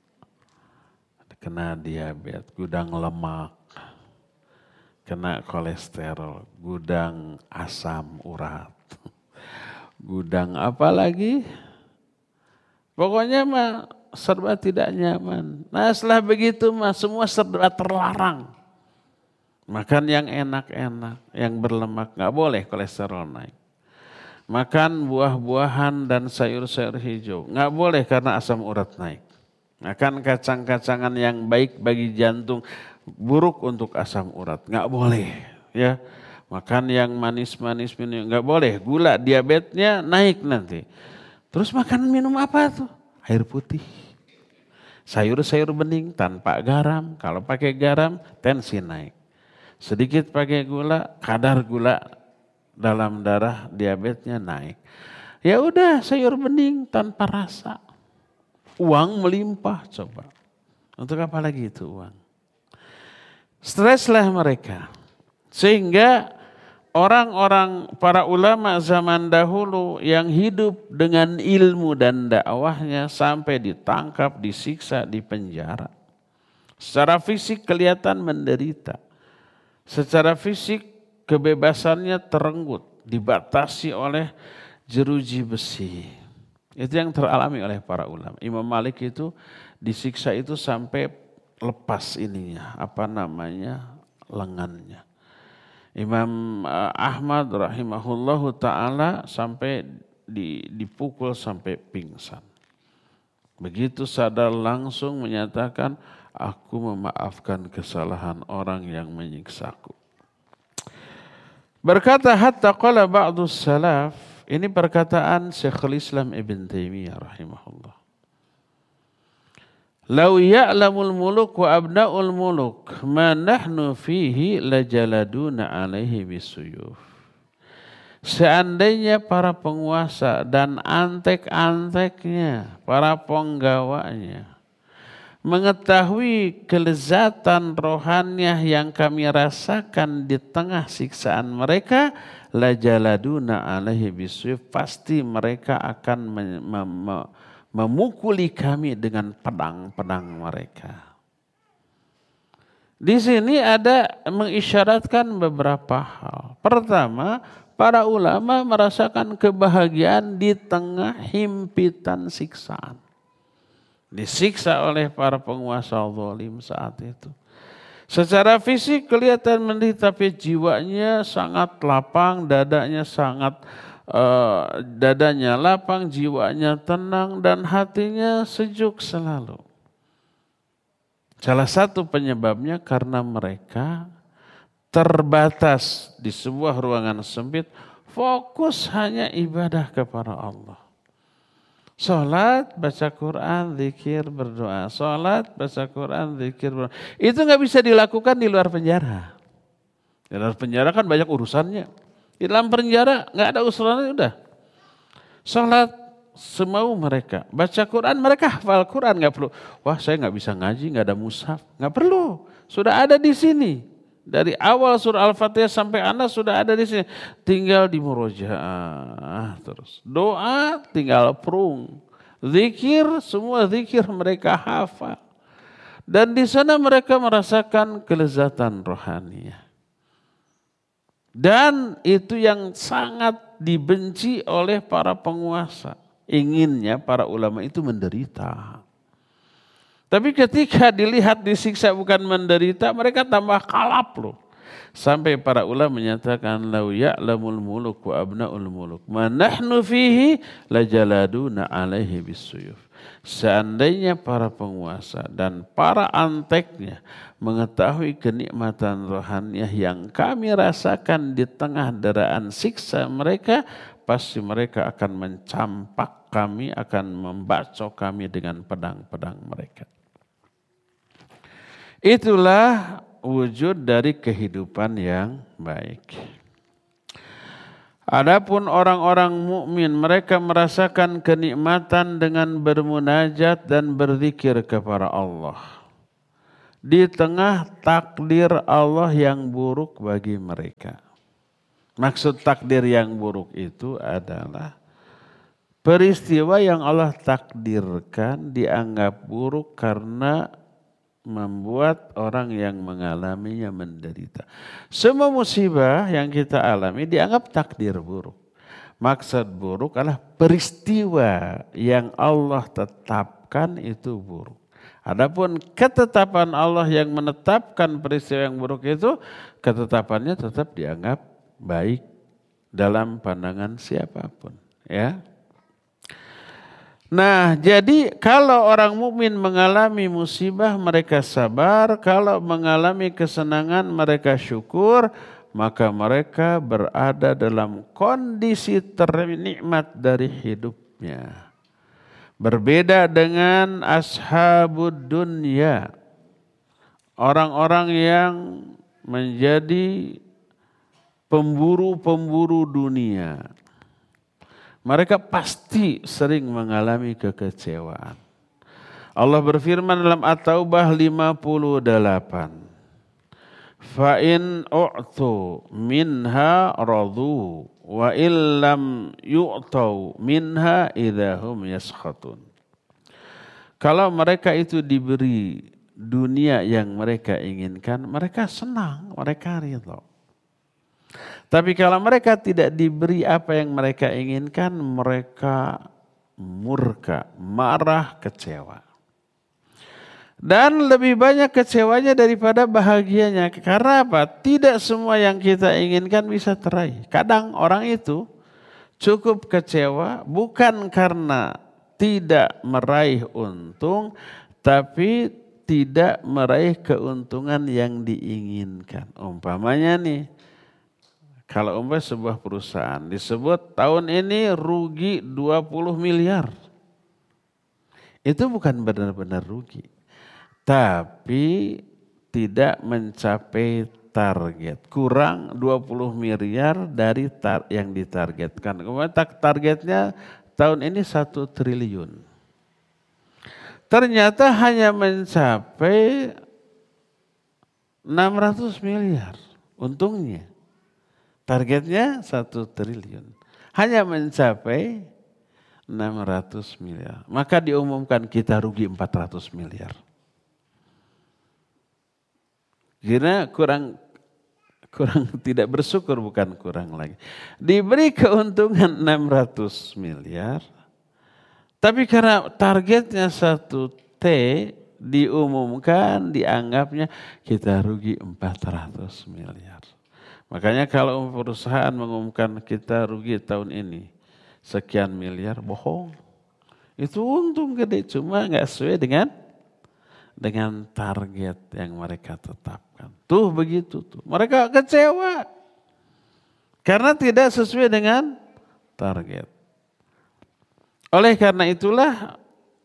kena diabetes, gudang lemak, kena kolesterol, gudang asam urat, gudang apa lagi? Pokoknya mah serba tidak nyaman. Nah setelah begitu mah semua serba terlarang. Makan yang enak-enak, yang berlemak, nggak boleh kolesterol naik. Makan buah-buahan dan sayur-sayur hijau, nggak boleh karena asam urat naik. Makan kacang-kacangan yang baik bagi jantung, buruk untuk asam urat, nggak boleh. Ya, makan yang manis-manis minum nggak boleh. Gula, diabetesnya naik nanti. Terus makan minum apa tuh? Air putih, sayur-sayur bening tanpa garam. Kalau pakai garam, tensi naik. Sedikit pakai gula, kadar gula dalam darah diabetesnya naik. Ya udah, sayur bening tanpa rasa. Uang melimpah coba. Untuk apa lagi itu uang? Streslah mereka. Sehingga orang-orang para ulama zaman dahulu yang hidup dengan ilmu dan dakwahnya sampai ditangkap, disiksa, dipenjara. Secara fisik kelihatan menderita. Secara fisik kebebasannya terenggut, dibatasi oleh jeruji besi. Itu yang teralami oleh para ulama. Imam Malik itu disiksa itu sampai lepas ininya, lengannya. Imam Ahmad rahimahullahu ta'ala sampai dipukul sampai pingsan. Begitu sadar langsung menyatakan, aku memaafkan kesalahan orang yang menyiksaku. Berkata hatta qala ba'dus salaf, ini perkataan Syekhul Islam Ibn Taimiyah rahimahullah. Lau ya'lamul muluk wa abna'ul muluk ma nahnu fihi lajaladuna alaihi bisuyuf. Seandainya para penguasa dan antek-anteknya, para penggawanya mengetahui kelezatan rohaniah yang kami rasakan di tengah siksaan mereka, lajaladuna alaihi bisuyuf, pasti mereka akan memukuli kami dengan pedang-pedang mereka. Di sini ada mengisyaratkan beberapa hal. Pertama, para ulama merasakan kebahagiaan di tengah himpitan siksaan. Disiksa oleh para penguasa zalim saat itu. Secara fisik kelihatan menderita, tapi jiwanya sangat lapang, dadanya lapang, jiwanya tenang dan hatinya sejuk selalu. Salah satu penyebabnya karena mereka terbatas di sebuah ruangan sempit, fokus hanya ibadah kepada Allah. Salat, baca Quran, zikir, berdoa. Salat, baca Quran, zikir, berdoa. Itu nggak bisa dilakukan di luar penjara. Di luar penjara kan banyak urusannya. Di dalam penjara nggak ada usulannya udah. Salat semau mereka, baca Quran mereka hafal Quran, nggak perlu. Wah saya nggak bisa ngaji, nggak ada mushaf, nggak perlu. Sudah ada di sini. Dari awal surah Al-Fatihah sampai Anas sudah ada di sini. Tinggal di murojaah terus. Doa tinggal prung. Zikir, semua zikir mereka hafal. Dan di sana mereka merasakan kelezatan rohaniah. Dan itu yang sangat dibenci oleh para penguasa. Inginnya para ulama itu menderita. Tapi ketika dilihat disiksa bukan menderita, mereka tambah kalap loh. Sampai para ulama menyatakan, lau ya'lamul muluk wa abna'ul muluk ma nahnu fihi lajaladuna alaihi bisuyuf. Seandainya para penguasa dan para anteknya mengetahui kenikmatan rohaniah yang kami rasakan di tengah deraan siksa mereka, pasti mereka akan mencampak kami, akan membacok kami dengan pedang-pedang mereka. Itulah wujud dari kehidupan yang baik. Adapun orang-orang mukmin, mereka merasakan kenikmatan dengan bermunajat dan berzikir kepada Allah di tengah takdir Allah yang buruk bagi mereka. Maksud takdir yang buruk itu adalah peristiwa yang Allah takdirkan dianggap buruk karena membuat orang yang mengalaminya menderita. Semua musibah yang kita alami dianggap takdir buruk. Maksud buruk adalah peristiwa yang Allah tetapkan itu buruk. Adapun ketetapan Allah yang menetapkan peristiwa yang buruk itu, ketetapannya tetap dianggap baik dalam pandangan siapapun, ya. Nah, jadi kalau orang mukmin mengalami musibah mereka sabar, kalau mengalami kesenangan mereka syukur, maka mereka berada dalam kondisi ternikmat dari hidupnya. Berbeda dengan ashabud dunya, orang-orang yang menjadi pemburu-pemburu dunia. Mereka pasti sering mengalami kekecewaan. Allah berfirman dalam At-Taubah 58. Fa in u'tu minha radu wa illam yu'tau minha idahum yaskhatun. Kalau mereka itu diberi dunia yang mereka inginkan, mereka senang, mereka ridha. Tapi kalau mereka tidak diberi apa yang mereka inginkan, mereka murka, marah, kecewa. Dan lebih banyak kecewanya daripada bahagianya. Karena apa? Tidak semua yang kita inginkan bisa teraih. Kadang orang itu cukup kecewa bukan karena tidak meraih untung, tapi tidak meraih keuntungan yang diinginkan. Umpamanya nih, kalau sebuah perusahaan disebut tahun ini rugi 20 miliar. Itu bukan benar-benar rugi. Tapi tidak mencapai target. Kurang 20 miliar dari yang ditargetkan. Kemudian targetnya tahun ini 1 triliun. Ternyata hanya mencapai 600 miliar untungnya. Targetnya 1 triliun. Hanya mencapai 600 miliar. Maka diumumkan kita rugi 400 miliar. Kira kurang tidak bersyukur, bukan kurang lagi. Diberi keuntungan 600 miliar. Tapi karena targetnya 1 T diumumkan, dianggapnya kita rugi 400 miliar. Makanya kalau perusahaan mengumumkan kita rugi tahun ini sekian miliar, bohong. Itu untung gede, cuma nggak sesuai dengan target yang mereka tetapkan. Tuh begitu tuh. Mereka kecewa karena tidak sesuai dengan target. Oleh karena itulah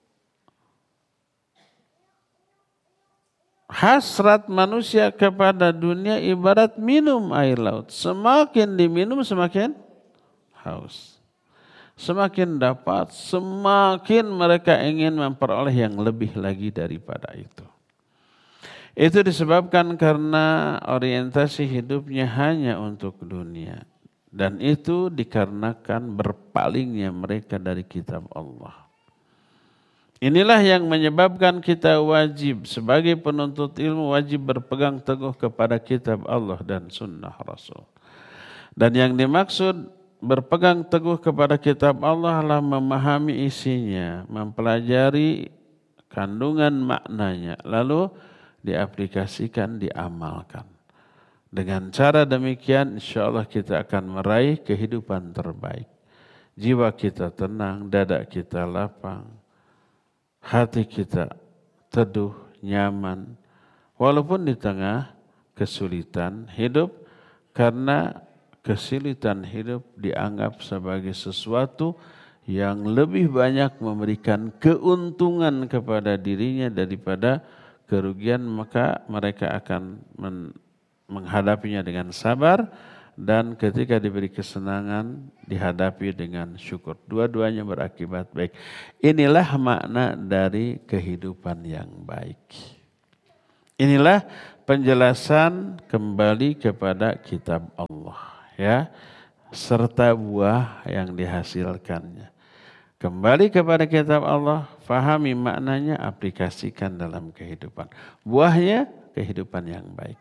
hasrat manusia kepada dunia ibarat minum air laut. Semakin diminum semakin haus. Semakin dapat, semakin mereka ingin memperoleh yang lebih lagi daripada itu. Itu disebabkan karena orientasi hidupnya hanya untuk dunia. Dan itu dikarenakan berpalingnya mereka dari kitab Allah. Inilah yang menyebabkan kita wajib sebagai penuntut ilmu wajib berpegang teguh kepada kitab Allah dan sunnah Rasul. Dan yang dimaksud berpegang teguh kepada kitab Allah adalah memahami isinya, mempelajari kandungan maknanya, lalu diaplikasikan, diamalkan. Dengan cara demikian insya Allah kita akan meraih kehidupan terbaik. Jiwa kita tenang, dada kita lapang. Hati kita teduh, nyaman, walaupun di tengah kesulitan hidup, karena kesulitan hidup dianggap sebagai sesuatu yang lebih banyak memberikan keuntungan kepada dirinya daripada kerugian, maka mereka akan menghadapinya dengan sabar, dan ketika diberi kesenangan dihadapi dengan syukur. Dua-duanya berakibat baik. Inilah makna dari kehidupan yang baik. Inilah penjelasan kembali kepada kitab Allah, ya, serta buah yang dihasilkannya. Kembali kepada kitab Allah, fahami maknanya, aplikasikan dalam kehidupan. Buahnya kehidupan yang baik.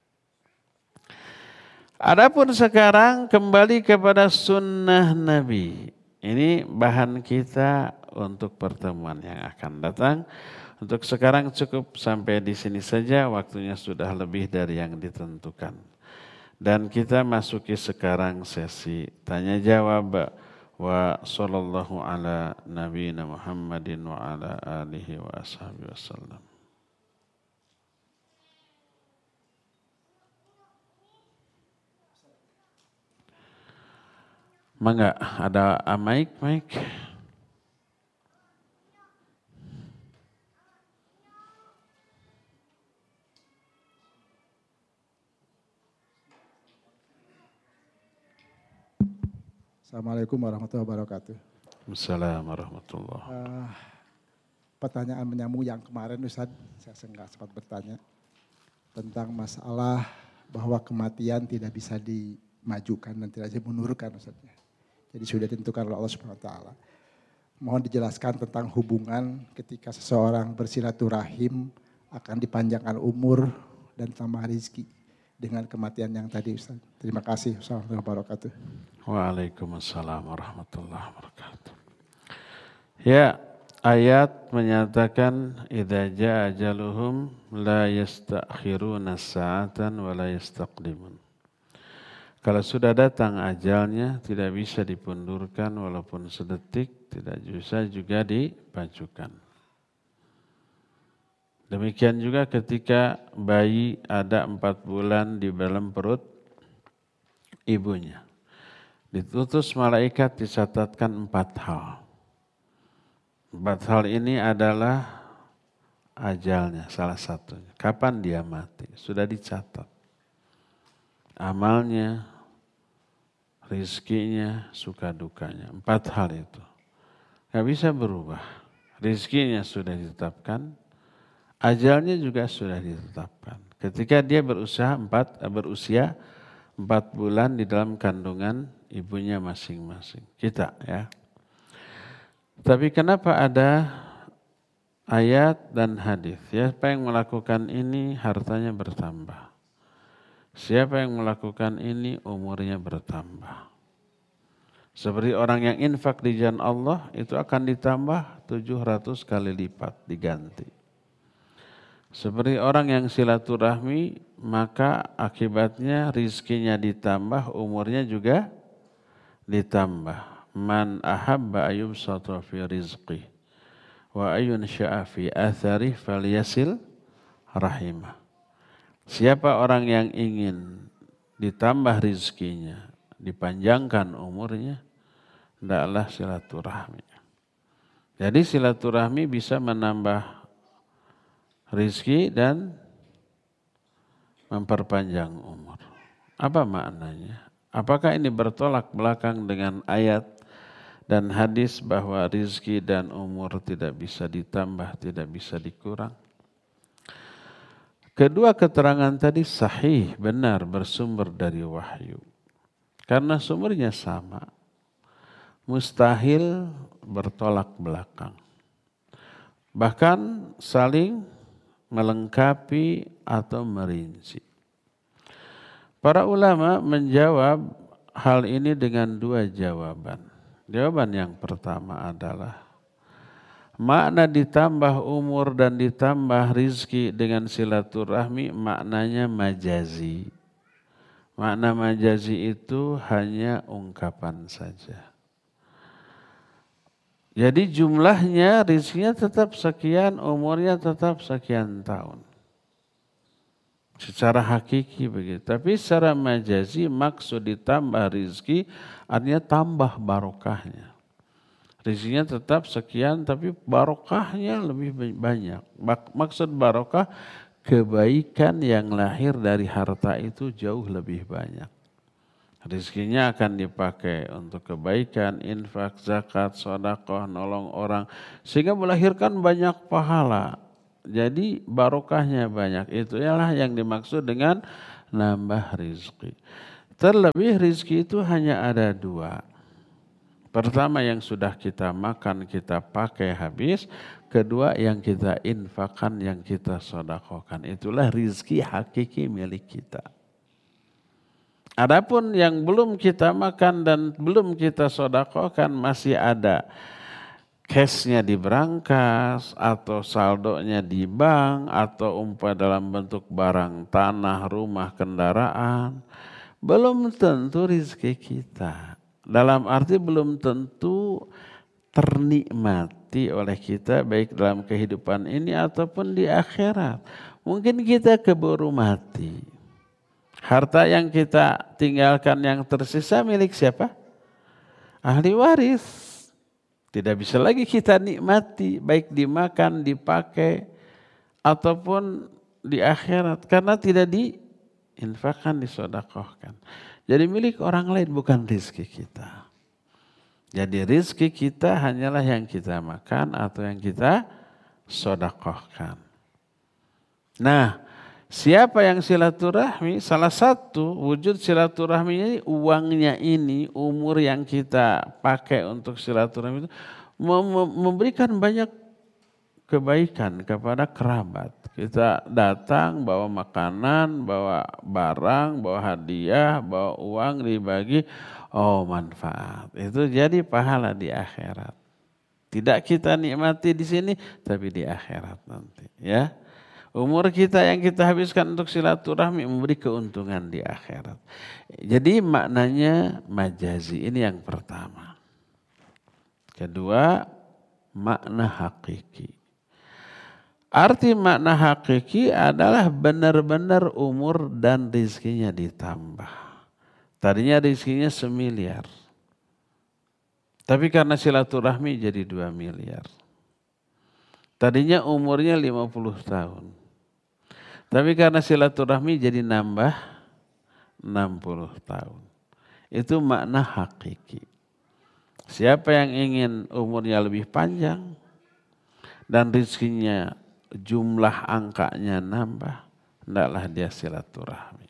Adapun sekarang kembali kepada sunnah Nabi. Ini bahan kita untuk pertemuan yang akan datang. Untuk sekarang cukup sampai di sini saja, waktunya sudah lebih dari yang ditentukan. Dan kita masuki sekarang sesi tanya jawab. Wa sallallahu ala nabiyina Muhammadin wa ala alihi wa ashabihi wasallam. Mangga, ada mic? Assalamualaikum warahmatullahi wabarakatuh. Assalamualaikum warahmatullahi wabarakatuh. Pertanyaan menyambung yang kemarin Ustaz, saya nggak sempat bertanya tentang masalah bahwa kematian tidak bisa dimajukan dan tidak bisa dimunurkan Ustaz. Jadi sudah ditentukan oleh Allah Subhanahu wa taala. Mohon dijelaskan tentang hubungan ketika seseorang bersilaturahim akan dipanjangkan umur dan tambah rezeki dengan kematian yang tadi Ustaz. Terima kasih. Assalamualaikum warahmatullahi wabarakatuh. Waalaikumsalam warahmatullahi wabarakatuh. Ya, ayat menyatakan idza jaa ajaluhum la yastakhiruna sa'atan wa la yastaqdimun. Kalau sudah datang ajalnya tidak bisa dipundurkan walaupun sedetik, tidak bisa juga dipajukan. Demikian juga ketika bayi ada 4 bulan di dalam perut ibunya. Ditutus malaikat dicatatkan 4 hal. 4 hal ini adalah ajalnya salah satunya. Kapan dia mati? Sudah dicatat. Amalnya, rizkinya, suka dukanya. 4 hal itu. Gak bisa berubah. Rizkinya sudah ditetapkan. Ajalnya juga sudah ditetapkan. Ketika dia berusia 4 bulan di dalam kandungan ibunya masing-masing. Kita ya. Tapi kenapa ada ayat dan hadis? Siapa yang melakukan ini hartanya bertambah. Siapa yang melakukan ini umurnya bertambah. Seperti orang yang infak di jalan Allah itu akan ditambah 700 kali lipat diganti. Seperti orang yang silaturahmi maka akibatnya rizkinya ditambah, umurnya juga ditambah. Man ahabba ayyubsata fi rizqih wa ayyunsha'a fi atharih falyasil rahimah. Siapa orang yang ingin ditambah rizkinya, dipanjangkan umurnya, hendaklah silaturahmi. Jadi silaturahmi bisa menambah rizki dan memperpanjang umur. Apa maknanya? Apakah ini bertolak belakang dengan ayat dan hadis bahwa rizki dan umur tidak bisa ditambah, tidak bisa dikurang? Kedua keterangan tadi sahih, benar, bersumber dari wahyu. Karena sumbernya sama, mustahil bertolak belakang. Bahkan saling melengkapi atau merinci. Para ulama menjawab hal ini dengan 2 jawaban. Jawaban yang pertama adalah makna ditambah umur dan ditambah rizki dengan silaturahmi maknanya majazi. Makna majazi itu hanya ungkapan saja. Jadi jumlahnya, rizkinya tetap sekian, umurnya tetap sekian tahun. Secara hakiki begitu. Tapi secara majazi maksud ditambah rizki artinya tambah barokahnya. Rezekinya tetap sekian tapi barokahnya lebih banyak. Maksud barokah, kebaikan yang lahir dari harta itu jauh lebih banyak. Rezekinya akan dipakai untuk kebaikan, infak, zakat, sedekah, nolong orang. Sehingga melahirkan banyak pahala. Jadi barokahnya banyak. Itu ialah yang dimaksud dengan nambah rezeki. Terlebih rezeki itu hanya ada dua. Pertama yang sudah kita makan, kita pakai habis. Kedua yang kita infakkan, yang kita sedekahkan. Itulah rezeki hakiki milik kita. Adapun yang belum kita makan dan belum kita sedekahkan masih ada. Cashnya di brankas, atau saldonya di bank, atau umpah dalam bentuk barang, tanah, rumah, kendaraan. Belum tentu rezeki kita. Dalam arti belum tentu ternikmati oleh kita baik dalam kehidupan ini ataupun di akhirat. Mungkin kita keburu mati. Harta yang kita tinggalkan yang tersisa milik siapa? Ahli waris. Tidak bisa lagi kita nikmati baik dimakan, dipakai ataupun di akhirat karena tidak diinfakkan, disedekahkan. Jadi milik orang lain bukan rezeki kita. Jadi rezeki kita hanyalah yang kita makan atau yang kita sedekahkan. Nah, siapa yang silaturahmi? Salah satu wujud silaturahmi ini uangnya ini, umur yang kita pakai untuk silaturahmi itu memberikan banyak kebaikan kepada kerabat. Kita datang bawa makanan, bawa barang, bawa hadiah, bawa uang dibagi, oh manfaat. Itu jadi pahala di akhirat. Tidak kita nikmati di sini, tapi di akhirat nanti. Ya, umur kita yang kita habiskan untuk silaturahmi memberi keuntungan di akhirat. Jadi maknanya majazi, ini yang pertama. Kedua, makna hakiki. Arti makna hakiki adalah benar-benar umur dan rezekinya ditambah. Tadinya rezekinya 1 miliar. Tapi karena silaturahmi jadi 2 miliar. Tadinya umurnya 50 tahun. Tapi karena silaturahmi jadi nambah 60 tahun. Itu makna hakiki. Siapa yang ingin umurnya lebih panjang dan rezekinya jumlah angkanya nambah, hendaklah dia silaturahmi.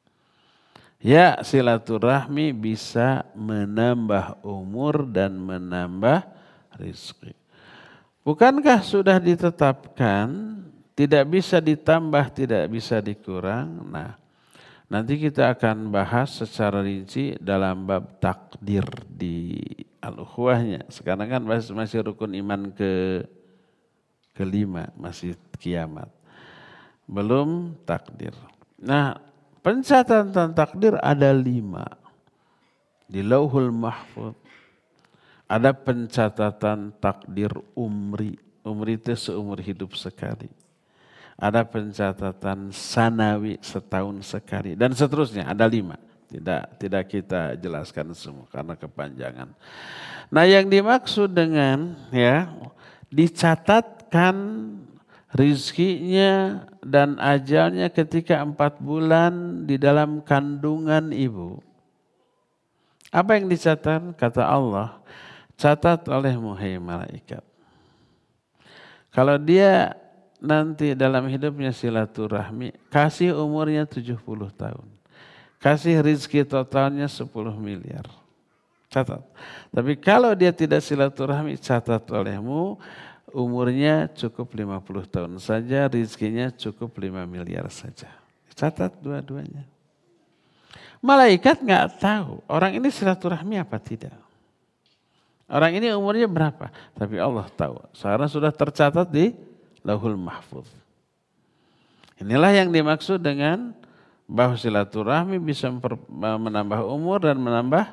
Ya, silaturahmi bisa menambah umur dan menambah rezeki. Bukankah sudah ditetapkan tidak bisa ditambah, tidak bisa dikurang? Nah, nanti kita akan bahas secara rinci dalam bab takdir di al-ukhuwahnya. Sekarang kan masih rukun iman kelima, masih kiamat. Belum takdir. Nah, pencatatan takdir ada 5. Di Lauhul Mahfuz. Ada pencatatan takdir umri. Umri itu seumur hidup sekali. Ada pencatatan sanawi, setahun sekali. Dan seterusnya, ada 5. Tidak kita jelaskan semua karena kepanjangan. Nah, yang dimaksud dengan dicatatkan rizkinya dan ajalnya ketika 4 bulan di dalam kandungan ibu. Apa yang dicatat? Kata Allah, catat olehmu hai malaikat. Kalau dia nanti dalam hidupnya silaturahmi, kasih umurnya 70 tahun. Kasih rizki totalnya 10 miliar. Catat. Tapi kalau dia tidak silaturahmi, catat olehmu umurnya cukup 50 tahun saja, rizkinya cukup 5 miliar saja. Catat dua-duanya. Malaikat nggak tahu orang ini silaturahmi apa tidak. Orang ini umurnya berapa, tapi Allah tahu. Sekarang sudah tercatat di Lauhul Mahfuz. Inilah yang dimaksud dengan bahwa silaturahmi bisa menambah umur dan menambah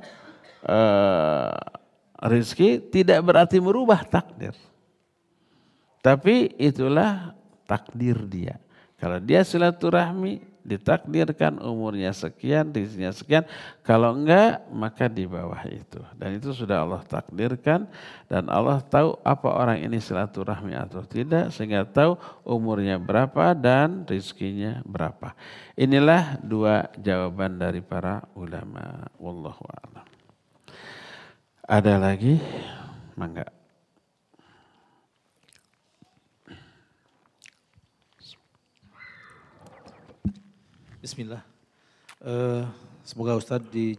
rizki, tidak berarti merubah takdir. Tapi itulah takdir dia. Kalau dia silaturahmi, ditakdirkan umurnya sekian, rezekinya sekian. Kalau enggak, maka di bawah itu. Dan itu sudah Allah takdirkan dan Allah tahu apa orang ini silaturahmi atau tidak sehingga tahu umurnya berapa dan rezekinya berapa. Inilah dua jawaban dari para ulama. Wallahu a'lam. Ada lagi? Mangga. Bismillah. Semoga Ustadz